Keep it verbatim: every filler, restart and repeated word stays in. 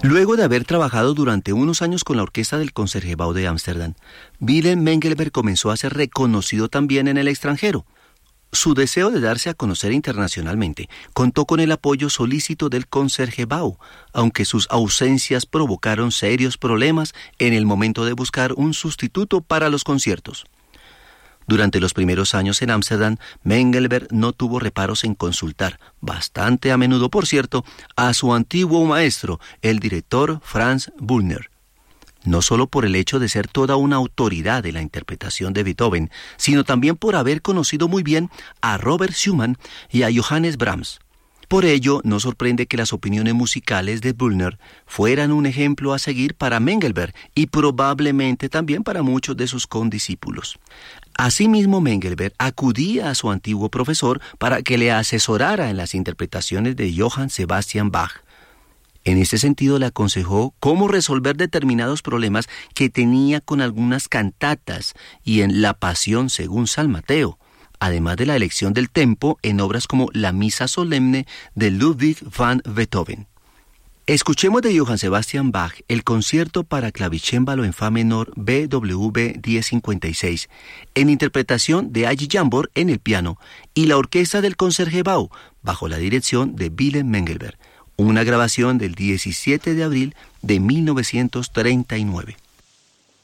Luego de haber trabajado durante unos años con la orquesta del Concertgebouw de Ámsterdam, Willem Mengelberg comenzó a ser reconocido también en el extranjero. Su deseo de darse a conocer internacionalmente contó con el apoyo solícito del Concertgebouw, aunque sus ausencias provocaron serios problemas en el momento de buscar un sustituto para los conciertos. Durante los primeros años en Ámsterdam, Mengelberg no tuvo reparos en consultar, bastante a menudo por cierto, a su antiguo maestro, el director Franz Bühlner. No solo por el hecho de ser toda una autoridad en la interpretación de Beethoven, sino también por haber conocido muy bien a Robert Schumann y a Johannes Brahms. Por ello, no sorprende que las opiniones musicales de Bühlner fueran un ejemplo a seguir para Mengelberg y probablemente también para muchos de sus condiscípulos. Asimismo, Mengelberg acudía a su antiguo profesor para que le asesorara en las interpretaciones de Johann Sebastian Bach. En este sentido, le aconsejó cómo resolver determinados problemas que tenía con algunas cantatas y en La Pasión según San Mateo, además de la elección del tempo en obras como La Misa Solemne de Ludwig van Beethoven. Escuchemos de Johann Sebastian Bach el concierto para clavicémbalo en fa menor B W diez cincuenta y seis, en interpretación de Aggie Jambor en el piano y la orquesta del Concertgebouw, bajo la dirección de Willem Mengelberg, una grabación del diecisiete de abril de mil novecientos treinta y nueve.